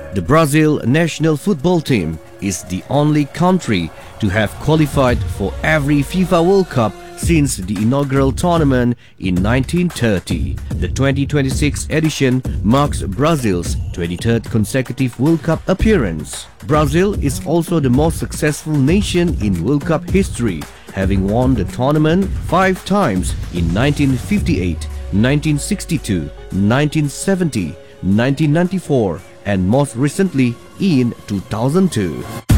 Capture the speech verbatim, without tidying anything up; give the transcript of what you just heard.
The Brazil national football team is the only country to have qualified for every FIFA World Cup since the inaugural tournament in nineteen thirty. The twenty twenty-six edition marks Brazil's twenty-third consecutive World Cup appearance. Brazil is also the most successful nation in World Cup history, having won the tournament five times in nineteen fifty-eight, nineteen sixty-two, nineteen seventy, nineteen ninety-four, and most recently in two thousand two.